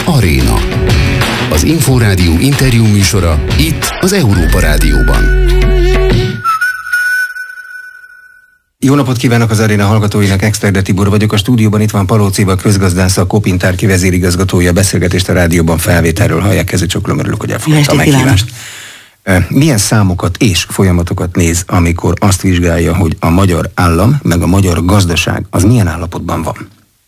Aréna. Az Inforádió interjú műsora itt az Európa Rádióban. Jó napot kívánok az Aréna hallgatóinak, Exterde Tibor vagyok. A stúdióban itt van Palóc Éva, közgazdász, a Kopintárki vezérigazgatója. Beszélgetést a rádióban felvételről hallják, kezücsöklöm, örülök, hogy elfogadta a meghívást. Milyen számokat és folyamatokat néz, amikor azt vizsgálja, hogy a magyar állam, meg a magyar gazdaság az milyen állapotban van?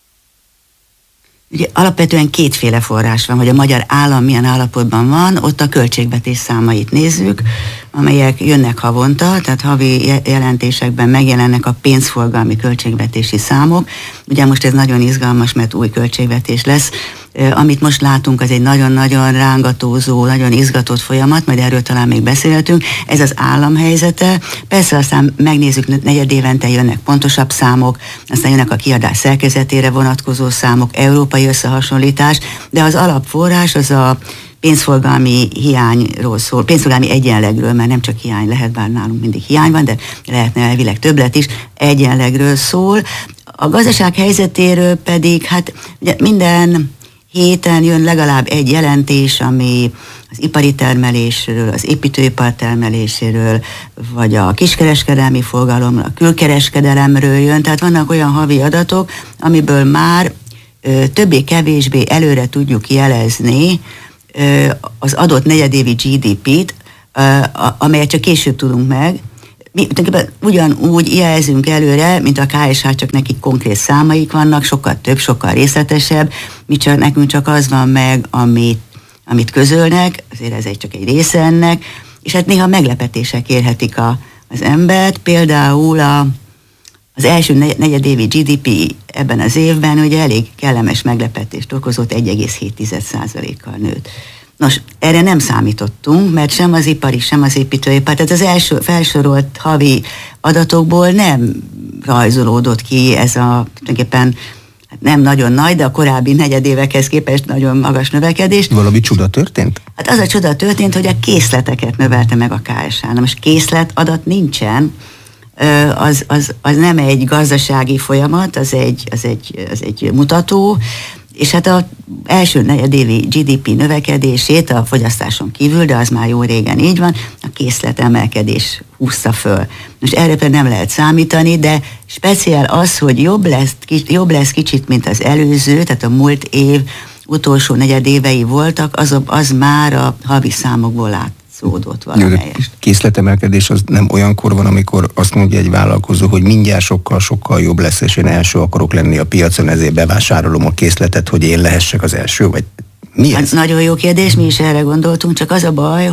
Ugye alapvetően kétféle forrás van, hogy a magyar állam milyen állapotban van, ott a költségvetés számait nézzük, amelyek jönnek havonta, tehát havi jelentésekben megjelennek a pénzforgalmi költségvetési számok. Ugye most ez nagyon izgalmas, mert új költségvetés lesz. Amit most látunk, az egy nagyon-nagyon rángatózó, nagyon izgatott folyamat, majd erről talán még beszélhetünk. Ez az állam helyzete. Persze aztán megnézzük, negyedévente jönnek pontosabb számok, aztán jönnek a kiadás szerkezetére vonatkozó számok, európai összehasonlítás, de az alapforrás az a pénzforgalmi hiányról szól, pénzforgalmi egyenlegről, mert nem csak hiány lehet, bár nálunk mindig hiány van, de lehetne elvileg többlet is, egyenlegről szól. A gazdaság helyzetéről pedig, hát ugye minden héten jön legalább egy jelentés, ami az ipari termelésről, az építőipar termeléséről, vagy a kiskereskedelmi forgalomról, a külkereskedelemről jön, tehát vannak olyan havi adatok, amiből már többé-kevésbé előre tudjuk jelezni az adott negyedévi GDP-t, amelyet csak később tudunk meg. Mi ugyanúgy jelzünk előre, mint a KSH, csak nekik konkrét számaik vannak, sokkal több, sokkal részletesebb, nekünk csak az van meg, amit közölnek, azért ez csak egy része ennek, és hát néha meglepetések érhetik az embert, például az első negyedévi GDP ebben az évben ugye elég kellemes meglepetést okozott, 1,7%-kal nőtt. Nos, erre nem számítottunk, mert sem az ipari, sem az építőipar, tehát az első felsorolt havi adatokból nem rajzolódott ki ez tulajdonképpen nem nagyon nagy, de a korábbi negyedévekhez képest nagyon magas növekedés. Valami csoda történt? Hát az a csoda történt, hogy a készleteket növelte meg a KSH. Na most készlet adat nincsen, az nem egy gazdasági folyamat, az egy mutató, és hát az első negyedévi GDP növekedését a fogyasztáson kívül, de az már jó régen így van, a készletemelkedés húzza föl. Most erre nem lehet számítani, de speciál az, hogy jobb lesz kicsit, mint az előző, tehát a múlt év utolsó negyedévei voltak, az már a havi számokból látszódott valamelyest. Készletemelkedés az nem olyankor van, amikor azt mondja egy vállalkozó, hogy mindjárt sokkal jobb lesz, és én első akarok lenni a piacon, ezért bevásárolom a készletet, hogy én lehessek az első, vagy mi ez? Nagyon jó kérdés, mi is erre gondoltunk, csak az a baj,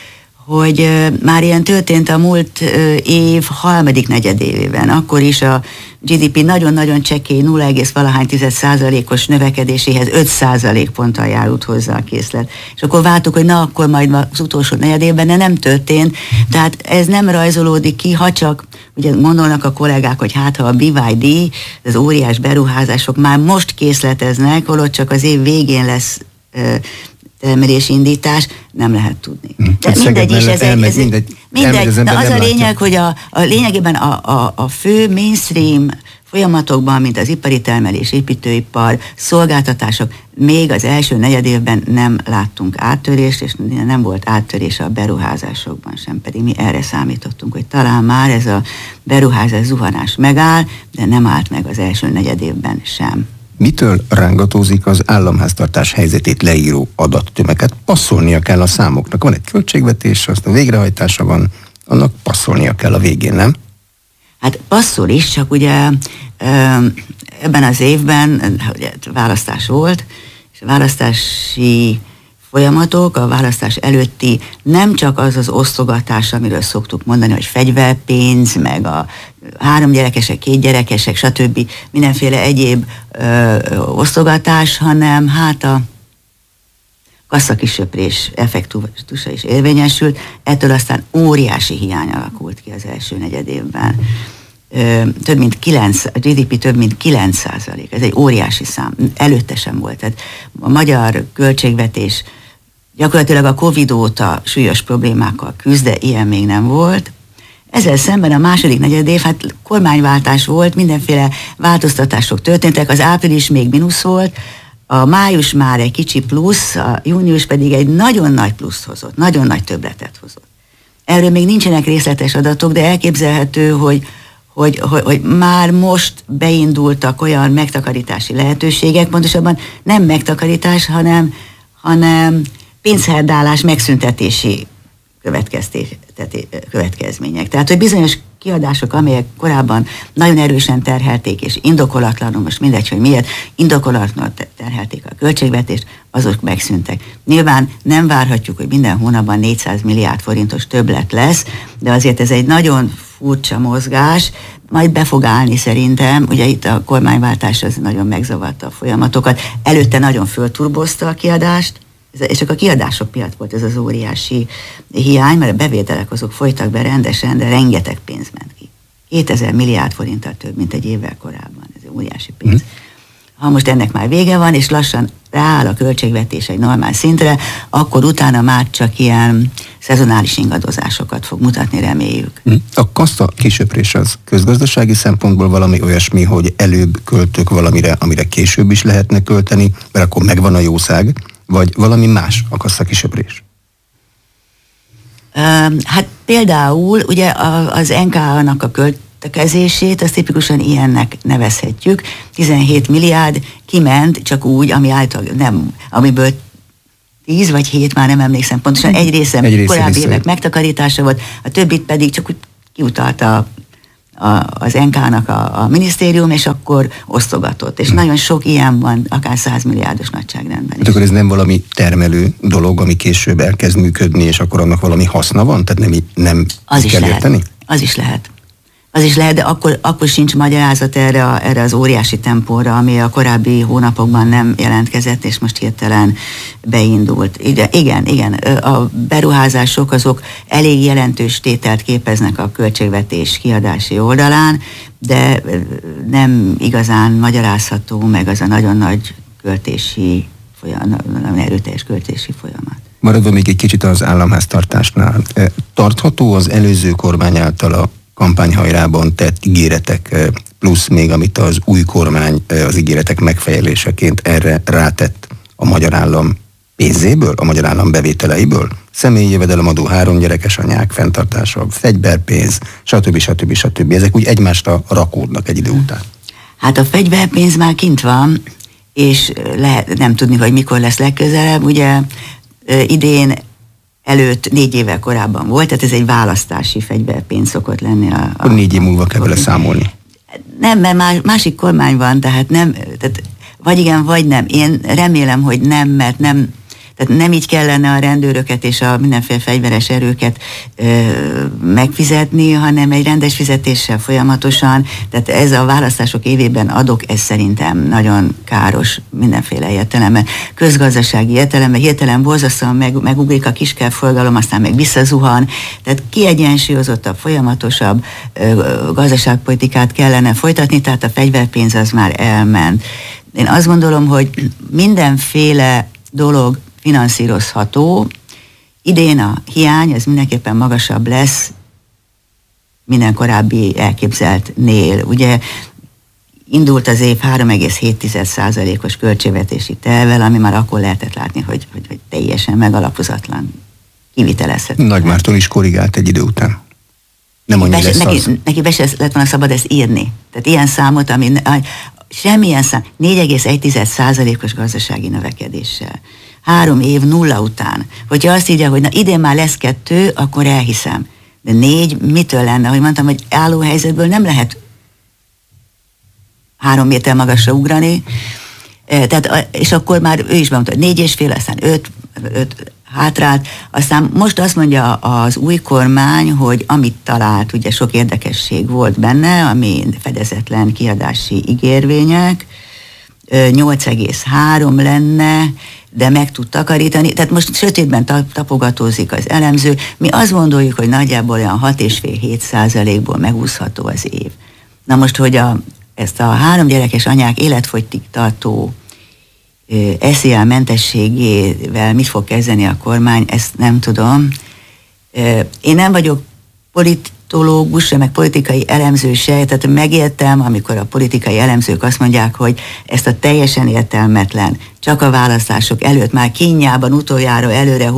hogy már ilyen történt a múlt év harmadik negyedévében. Akkor is a GDP nagyon-nagyon csekély 0,valahány% növekedéséhez 5% ponttal járult hozzá a készlet. És akkor vártuk, hogy akkor majd az utolsó negyedévben, de nem történt. Tehát ez nem rajzolódik ki, ha csak, ugye gondolnak a kollégák, hogy ha a BYD, az óriás beruházások már most készleteznek, holott csak az év végén lesz termelési indítás, nem lehet tudni. De mindegy is, mindegy, de az a lényeg, hogy lényegében a fő mainstream folyamatokban, mint az ipari termelés, építőipar, szolgáltatások, még az első negyedévben nem láttunk áttörést, és nem volt áttörés a beruházásokban sem, pedig mi erre számítottunk, hogy talán már ez a beruházás zuhanás megáll, de nem állt meg az első negyedévben sem. Mitől rángatózik az államháztartás helyzetét leíró adattömeget? Passzolnia kell a számoknak. Van egy költségvetés, azt a végrehajtása van, annak passzolnia kell a végén, nem? Hát passzol is, csak ugye ebben az évben ugye, választás volt, és a választási folyamatok, a választás előtti nem csak az osztogatás, amiről szoktuk mondani, hogy fegyverpénz, meg a 3 gyerekesek, 2 gyerekesek, stb. Mindenféle egyéb osztogatás, hanem hát a kasszakisöprés effektusa is érvényesült, ettől aztán óriási hiány alakult ki az első negyedévben. A GDP több mint 9%, ez egy óriási szám, előtte sem volt. Tehát a magyar költségvetés gyakorlatilag a Covid óta súlyos problémákkal küzd, de ilyen még nem volt. Ezzel szemben a második negyedév, hát kormányváltás volt, mindenféle változtatások történtek, az április még mínusz volt, A május már egy kicsi plusz, a június pedig egy nagyon nagy pluszt hozott, nagyon nagy többletet hozott. Erről még nincsenek részletes adatok, de elképzelhető, hogy már most beindultak olyan megtakarítási lehetőségek, pontosabban nem megtakarítás, hanem pénzherdálás megszüntetési következmények. Tehát, hogy bizonyos kiadások, amelyek korábban nagyon erősen terhelték, és indokolatlanul, most mindegy, hogy miért, indokolatlanul terhelték a költségvetést, azok megszűntek. Nyilván nem várhatjuk, hogy minden hónapban 400 milliárd forintos többlet lesz, de azért ez egy nagyon furcsa mozgás, majd be fog állni szerintem. Ugye itt a kormányváltás az nagyon megzavarta a folyamatokat, előtte nagyon fölturbozta a kiadást, és csak a kiadások miatt volt ez az óriási hiány, mert a bevételek azok folytak be rendesen, de rengeteg pénz ment ki. 2000 milliárd forinttal több, mint egy évvel korábban. Ez egy óriási pénz. Ha most ennek már vége van, és lassan rááll a költségvetés egy normál szintre, akkor utána már csak ilyen szezonális ingadozásokat fog mutatni, reméljük. A kassa kisöprés az közgazdasági szempontból valami olyasmi, hogy előbb költök valamire, amire később is lehetne költeni, mert akkor megvan a jószág, vagy valami más a kassa kisöprés? Hát például ugye az NK-nak a költekezését, azt tipikusan ilyennek nevezhetjük. 17 milliárd kiment csak úgy, ami által nem, amiből 10 vagy 7, már nem emlékszem pontosan, egy része korábbi évek megtakarítása volt, a többit pedig csak úgy kiutalta az NK-nak a minisztérium, és akkor osztogatott. És nagyon sok ilyen van, akár 100 milliárdos nagyságrendben is. Akkor ez nem valami termelő dolog, ami később elkezd működni, és akkor annak valami haszna van? Tehát nem az kell érteni? Az is lehet. Az is lehet, de akkor sincs magyarázat erre az óriási tempóra, ami a korábbi hónapokban nem jelentkezett, és most hirtelen beindult. Igen, a beruházások azok elég jelentős tételt képeznek a költségvetés kiadási oldalán, de nem igazán magyarázható meg az a nagyon nagy költési folyamat, nagyon erőteljes költési folyamat. Maradva még egy kicsit az államháztartásnál. Tartható az előző kormány által a kampányhajrában tett ígéretek, plusz még amit az új kormány az ígéretek megfejeléseként erre rátett a magyar állam pénzéből, a magyar állam bevételeiből? Személyi jövedelemadó, 3 gyerekes anyák fenntartása, fegyverpénz, stb. Ezek úgy egymásra rakódnak egy idő után. Hát a fegyverpénz már kint van, és lehet nem tudni, hogy mikor lesz legközelebb. Ugye idén előtt 4 évvel korábban volt, tehát ez egy választási fegyverpénz szokott lenni. Akkor 4 év múlva kell vele számolni. Nem, mert másik kormány van, tehát nem, tehát vagy igen, vagy nem. Én remélem, hogy nem, mert nem így kellene a rendőröket és a mindenféle fegyveres erőket megfizetni, hanem egy rendes fizetéssel folyamatosan. Tehát ez a választások évében adok, ez szerintem nagyon káros mindenféle értelemben. Közgazdasági értelemben hirtelen borzasztóan megugrik a kiskerforgalom, aztán meg visszazuhan. Tehát kiegyensúlyozottabb, folyamatosabb gazdaságpolitikát kellene folytatni, tehát a fegyverpénz az már elment. Én azt gondolom, hogy mindenféle dolog finanszírozható. Idén a hiány, ez mindenképpen magasabb lesz minden korábbi elképzeltnél. Ugye indult az év 3,7%-os költségvetési tervvel, ami már akkor lehetett látni, hogy teljesen megalapozatlan, kivitelezhető. Nagymárton is korrigált egy idő után. Nem annyi lesz az. Neki be se lett volna szabad ezt írni. Tehát ilyen számot, ami semmilyen szám, 4,1%-os gazdasági növekedéssel. 3 év nulla után. Hogyha azt írja, hogy na idén már lesz 2, akkor elhiszem. De 4 mitől lenne? Hogy mondtam, hogy álló helyzetből nem lehet 3 méter magasra ugrani. Tehát, és akkor már ő is bemondta, hogy 4,5, aztán 5 hátrált. Aztán most azt mondja az új kormány, hogy amit talált, ugye sok érdekesség volt benne, ami fedezetlen kiadási ígérvények, 8,3 lenne, de meg tud takarítani. Tehát most sötétben tapogatózik az elemző. Mi azt gondoljuk, hogy nagyjából olyan 6,5-7%-ból megúszható az év. Na most, hogy ezt a 3 gyerekes anyák életfogytig tartó SZIA mentességével mit fog kezdeni a kormány, ezt nem tudom. Én nem vagyok politológus se, meg politikai elemző se, tehát megértem, amikor a politikai elemzők azt mondják, hogy ezt a teljesen értelmetlen, csak a választások előtt már kínjában utoljára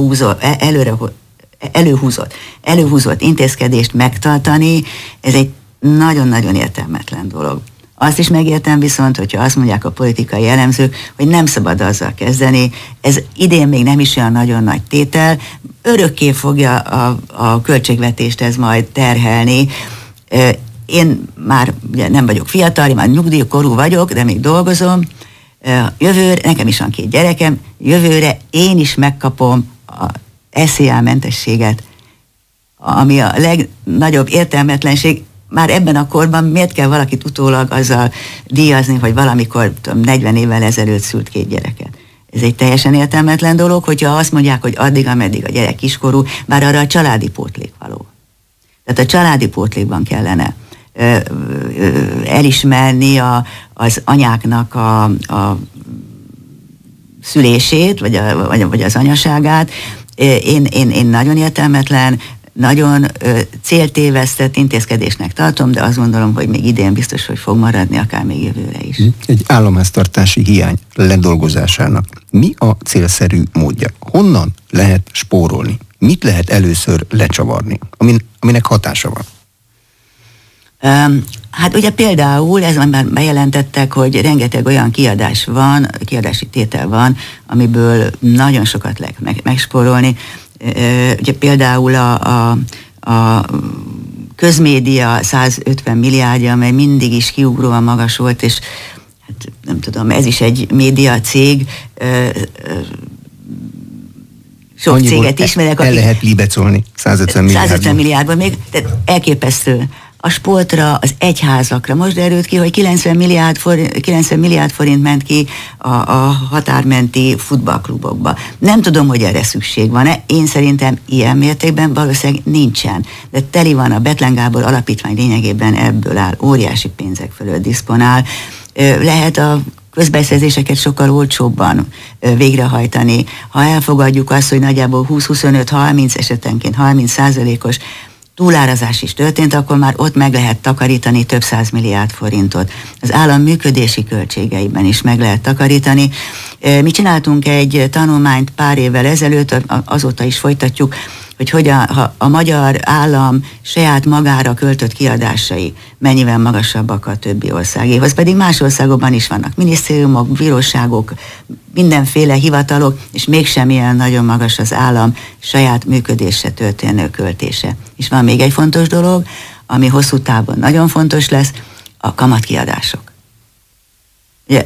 előhúzott intézkedést megtartani, ez egy nagyon-nagyon értelmetlen dolog. Azt is megértem viszont, hogyha azt mondják a politikai elemzők, hogy nem szabad azzal kezdeni, ez idén még nem is olyan nagyon nagy tétel, örökké fogja a költségvetést ez majd terhelni. Én már ugye nem vagyok fiatal, én már nyugdíjkorú vagyok, de még dolgozom. Jövőre, nekem is van 2 gyerekem, jövőre én is megkapom a SZIA mentességet, ami a legnagyobb értelmetlenség. Már ebben a korban miért kell valakit utólag azzal díjazni, hogy valamikor 40 évvel ezelőtt szült 2 gyereket. Ez egy teljesen értelmetlen dolog, hogyha azt mondják, hogy addig, ameddig a gyerek kiskorú, bár arra a családi pótlék való. Tehát a családi pótlékban kellene elismerni az anyáknak a szülését, vagy az anyaságát. Én nagyon értelmetlen, nagyon céltévesztett intézkedésnek tartom, de azt gondolom, hogy még idén biztos, hogy fog maradni, akár még jövőre is. Egy államháztartási hiány ledolgozásának mi a célszerű módja? Honnan lehet spórolni? Mit lehet először lecsavarni, aminek hatása van? Hát ugye például, ez már bejelentettek, hogy rengeteg olyan kiadási tétel van, amiből nagyon sokat lehet megspórolni. Ugye például a közmédia 150 milliárdja, amely mindig is kiugróan magas volt, és hát nem tudom, ez is egy média cég, sok annyiból céget ismerek. El lehet libecolni 150 milliárdban. 150 milliárdban még, tehát elképesztő. A sportra, az egyházakra. Most derült ki, hogy 90 milliárd forint ment ki a határmenti futballklubokba. Nem tudom, hogy erre szükség van-e. Én szerintem ilyen mértékben valószínűleg nincsen. De teli van, a Bethlen Gábor alapítvány lényegében ebből áll, óriási pénzek fölött diszponál. Lehet a közbeszerzéseket sokkal olcsóbban végrehajtani. Ha elfogadjuk azt, hogy nagyjából 20-25-30 esetenként 30%-os túlárazás is történt, akkor már ott meg lehet takarítani több 100 milliárd forintot. Az állam működési költségeiben is meg lehet takarítani. Mi csináltunk egy tanulmányt pár évvel ezelőtt, azóta is folytatjuk, hogy a magyar állam saját magára költött kiadásai mennyivel magasabbak a többi országéhoz. Pedig más országokban is vannak minisztériumok, bíróságok, mindenféle hivatalok, és mégsem ilyen nagyon magas az állam saját működésre történő költése. És van még egy fontos dolog, ami hosszú távon nagyon fontos lesz, a kamatkiadások. Ugye,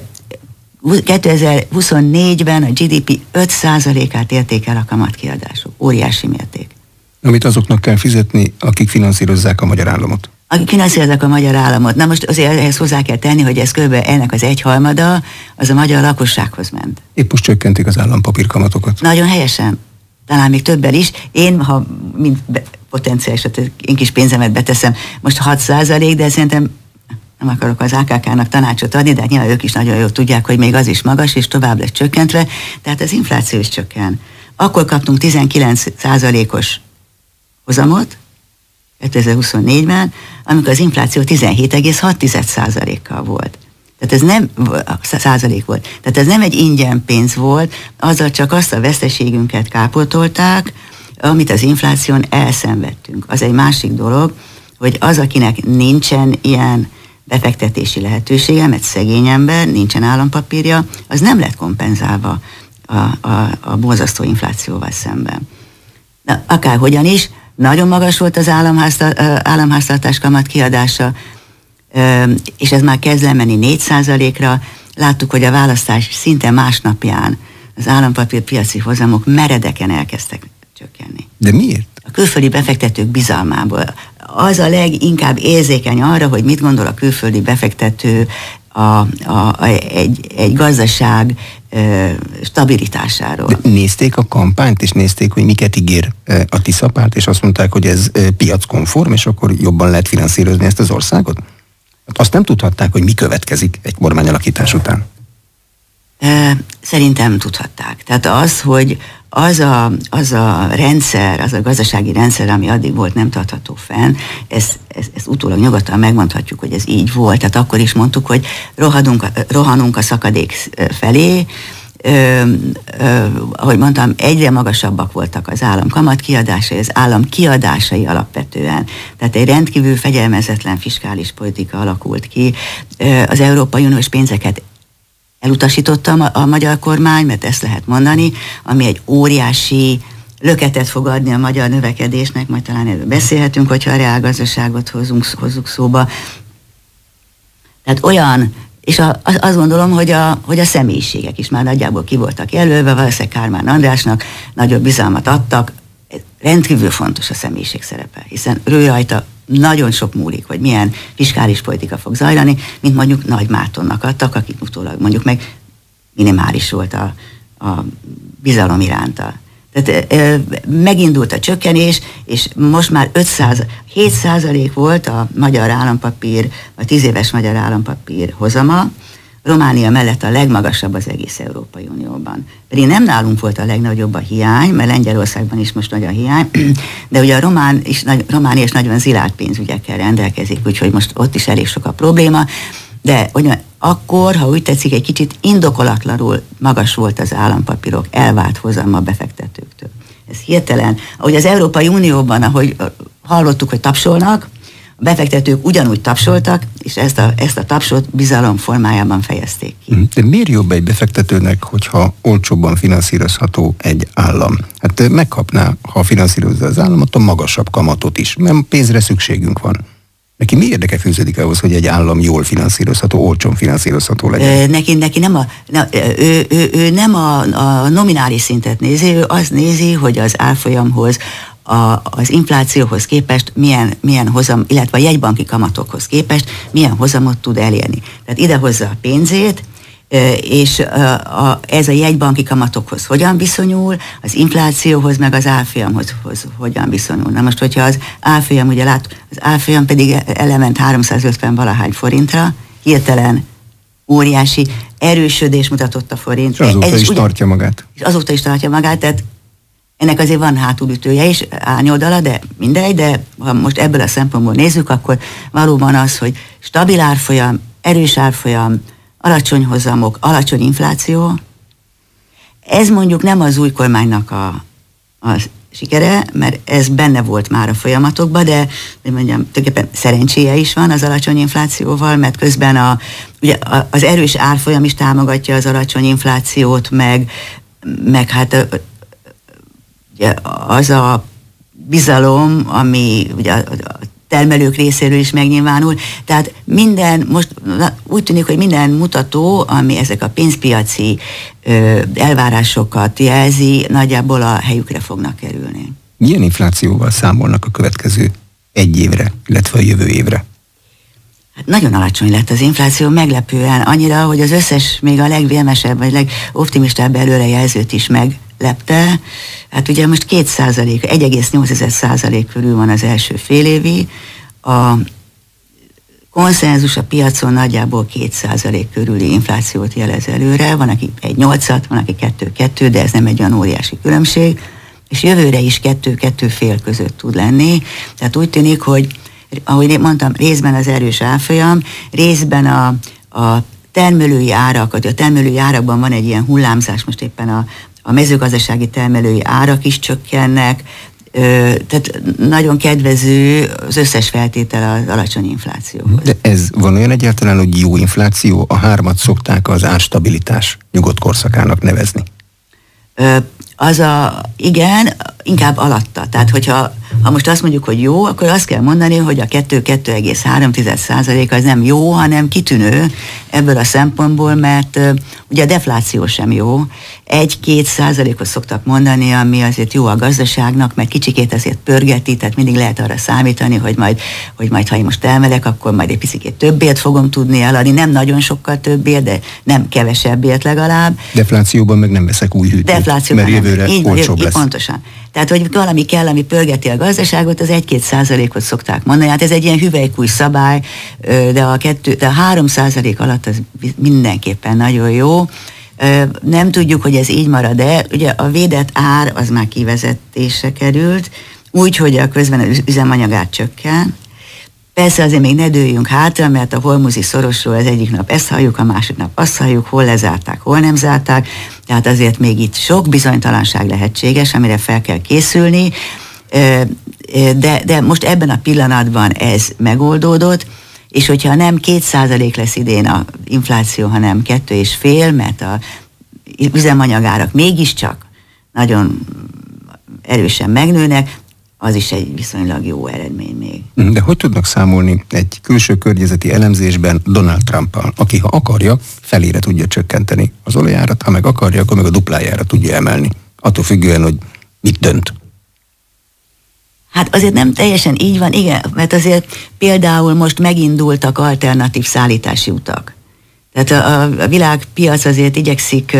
2024-ben a GDP 5%-át érték el a kamatkiadások. Óriási mérték. Amit azoknak kell fizetni, akik finanszírozzák a magyar államot. Akik finanszírozzák a magyar államot. Na most azért ehhez hozzá kell tenni, hogy ez kb. Ennek az 1/3 az a magyar lakossághoz ment. Épp most csökkentik az állampapírkamatokat. Nagyon helyesen. Talán még többel is. Én, ha mint potenciális, én kis pénzemet beteszem, most 6%, de szerintem nem akarok az AKK-nak tanácsot adni, de hát nyilván ők is nagyon jól tudják, hogy még az is magas, és tovább lesz csökkentve, tehát az infláció is csökken. Akkor kaptunk 19%-os hozamot, 2024-ben, amikor az infláció 17,6%-kal volt. Tehát ez nem százalék volt. Tehát ez nem egy ingyen pénz volt, azzal csak azt a veszteségünket kárpótolták, amit az infláción elszenvedtünk. Az egy másik dolog, hogy az, akinek nincsen ilyen befektetési lehetősége, mert szegény ember, nincsen állampapírja, az nem lett kompenzálva a borzasztó inflációval szemben. De akárhogyan is, nagyon magas volt az államháztartás kamat kiadása, és ez már kezd lemenni 4%-ra. Láttuk, hogy a választás szinte másnapján az állampapírpiaci hozamok meredeken elkezdtek csökkenni. De miért? A külföldi befektetők bizalmából. Az a leginkább érzékeny arra, hogy mit gondol a külföldi befektető egy gazdaság stabilitásáról. De nézték a kampányt, és nézték, hogy miket ígér a Tisza párt, és azt mondták, hogy ez piackonform, és akkor jobban lehet finanszírozni ezt az országot? Azt nem tudhatták, hogy mi következik egy kormányalakítás után? Szerintem tudhatták. Tehát az, hogy az a rendszer, az a gazdasági rendszer, ami addig volt, nem tartható fenn, ezt utólag nyugodtan megmondhatjuk, hogy ez így volt. Tehát akkor is mondtuk, hogy rohanunk a szakadék felé, ahogy mondtam, egyre magasabbak voltak az állam kamatkiadásai, az állam kiadásai alapvetően. Tehát egy rendkívül fegyelmezetlen fiskális politika alakult ki. Az Európai Uniós pénzeket elutasította a magyar kormány, mert ezt lehet mondani, ami egy óriási löketet fog adni a magyar növekedésnek, majd talán erről beszélhetünk, hogyha a reálgazdaságot hozzuk szóba. Tehát olyan, és azt gondolom, hogy a személyiségek is már nagyjából ki voltak jelölve, valószínűleg Kármán Andrásnak nagyobb bizalmat adtak. Rendkívül fontos a személyiség szerepe, hiszen ő rajta nagyon sok múlik, hogy milyen fiskális politika fog zajlani, mint mondjuk Nagy Mártonnak adtak, akik utólag mondjuk meg minimális volt a bizalom iránta. Tehát megindult a csökkenés, és most már 7% volt a magyar állampapír, a 10 éves magyar állampapír hozama, Románia mellett a legmagasabb az egész Európai Unióban. Pedig nem nálunk volt a legnagyobb a hiány, mert Lengyelországban is most nagy a hiány, de ugye a Románia is nagyon zilárd pénzügyekkel rendelkezik, úgyhogy most ott is elég sok a probléma, de akkor, ha úgy tetszik, egy kicsit indokolatlanul magas volt az állampapírok elvált hozama a befektetőktől. Ez hirtelen, ahogy az Európai Unióban, ahogy hallottuk, hogy tapsolnak, a befektetők ugyanúgy tapsoltak, és ezt a tapsot bizalom formájában fejezték ki. De miért jobb egy befektetőnek, hogyha olcsóbban finanszírozható egy állam? Hát megkapná, ha finanszírozza az államot, a magasabb kamatot is, mert pénzre szükségünk van. Neki mi érdeke fűződik ahhoz, hogy egy állam jól finanszírozható, olcsón finanszírozható legyen? Neki nem a nominális szintet nézi, ő azt nézi, hogy az árfolyamhoz, az inflációhoz képest milyen hozam, illetve a jegybanki kamatokhoz képest milyen hozamot tud elérni. Tehát idehozza a pénzét, és ez a jegybanki kamatokhoz hogyan viszonyul, az inflációhoz, meg az árfolyamhoz hogyan viszonyul. Na most, hogyha az árfolyam, ugye az árfolyam pedig element 350 valahány forintra, hirtelen óriási erősödés mutatott a forint. És azóta is tartja magát. És azóta is tartja magát, tehát ennek azért van hátulütője is, árnyoldala, de mindegy, de ha most ebből a szempontból nézzük, akkor valóban az, hogy stabil árfolyam, erős árfolyam, alacsony hozamok, alacsony infláció, ez mondjuk nem az új kormánynak a sikere, mert ez benne volt már a folyamatokban, de mondjam, tulajdonképpen szerencséje is van az alacsony inflációval, mert közben ugye az erős árfolyam is támogatja az alacsony inflációt, meg hát ugye az a bizalom, ami ugye a termelők részéről is megnyilvánul. Tehát most úgy tűnik, hogy minden mutató, ami ezek a pénzpiaci elvárásokat jelzi, nagyjából a helyükre fognak kerülni. Milyen inflációval számolnak a következő egy évre, illetve a jövő évre? Hát nagyon alacsony lett az infláció, meglepően annyira, hogy az összes, még a legvélemesebb, vagy legoptimistább előrejelzőt is meglepte. Hát ugye most 1,8% körül van az első félévi, a konszenzus a piacon nagyjából 2% körüli inflációt jelez előre, van aki 1,8, van aki 2,2, de ez nem egy olyan óriási különbség, és jövőre is 2-2,5 között tud lenni, tehát úgy tűnik, hogy ahogy mondtam, részben az erős árfolyam, részben a termelői árak, a termelői árakban van egy ilyen hullámzás, most éppen a mezőgazdasági termelői árak is csökkennek, tehát nagyon kedvező az összes feltétel az alacsony inflációhoz. De ez van olyan egyáltalán, hogy jó infláció, a 3-at szokták az árstabilitás nyugodt korszakának nevezni? Igen, inkább alatta. Tehát, hogyha most azt mondjuk, hogy jó, akkor azt kell mondani, hogy a 2,3% az nem jó, hanem kitűnő ebből a szempontból, mert ugye a defláció sem jó. 1-2%-ot szoktak mondani, ami azért jó a gazdaságnak, mert kicsikét azért pörgeti, tehát mindig lehet arra számítani, hogy majd ha én most elmelek, akkor majd egy picikét többért fogom tudni eladni, nem nagyon sokkal többért, de nem kevesebbért legalább. Deflációban meg nem veszek új hűtőt, mert jövőre olcsóbb lesz. Pontosan. Tehát, hogy valami kell, ami pörgeti a gazdaságot, az 1-2%-ot szokták mondani. Hát ez egy ilyen hüvelykúj szabály, de a 3% alatt az mindenképpen nagyon jó. Nem tudjuk, hogy ez így marad-e. Ugye a védett ár az már kivezetésre került, úgy, hogy a közben üzemanyagár csökken. Persze azért még ne dőljünk hátra, mert a hormuzi szorosról az egyik nap ezt halljuk, a másik nap azt halljuk, hol lezárták, hol nem zárták, tehát azért még itt sok bizonytalanság lehetséges, amire fel kell készülni, de most ebben a pillanatban ez megoldódott, és hogyha nem 2% lesz idén az infláció, hanem 2,5%, mert a üzemanyagárak mégiscsak nagyon erősen megnőnek, az is egy viszonylag jó eredmény még. De hogy tudnak számolni egy külső környezeti elemzésben Donald Trumpal, aki ha akarja, felére tudja csökkenteni az olajárat, ha meg akarja, akkor meg a duplájára tudja emelni. Attól függően, hogy mit dönt. Hát azért nem teljesen így van, igen, mert azért például most megindultak alternatív szállítási utak. Tehát a világpiac azért igyekszik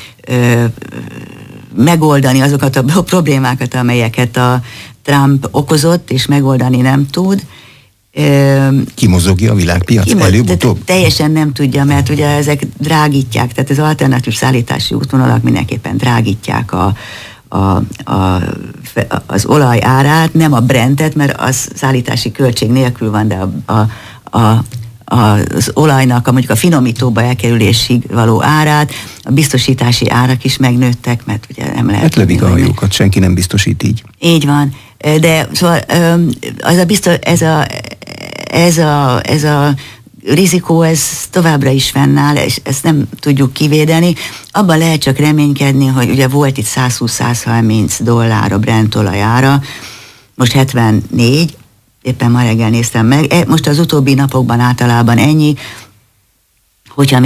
megoldani azokat a problémákat, amelyeket a Trump okozott, és megoldani nem tud. Kimozogja a világpiac előbb-utóbb? Teljesen nem tudja, mert ugye ezek drágítják, tehát az alternatív szállítási útvonalak mindenképpen drágítják az olaj árát, nem a Brentet, mert az szállítási költség nélkül van, de az olajnak mondjuk a finomítóba elkerülésig való árát, a biztosítási árak is megnőttek, mert ugye nem lehet... Hát lövik a hajókat, senki nem biztosít így. Így van, de szóval ez a rizikó, ez továbbra is fennáll, és ezt nem tudjuk kivédeni. Abban lehet csak reménykedni, hogy ugye volt itt $120-130 a Brent olajára, most 74, éppen ma reggel néztem meg, most az utóbbi napokban általában ennyi, hogyha